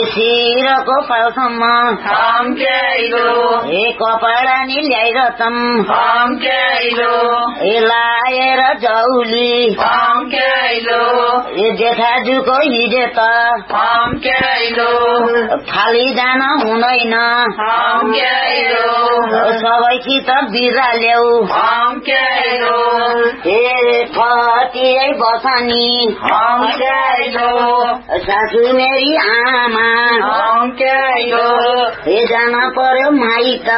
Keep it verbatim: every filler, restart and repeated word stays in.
शिरको पाउसम्म ए कपडा नि ल्याइरतम ए लाएर जौली ए जेठाजुको हिजो त खाली जान हुँदैन सबैसित बिरा ल्याऊ ए फतियै बसनी सासु मेरी आमा ए जान पर्यो माइत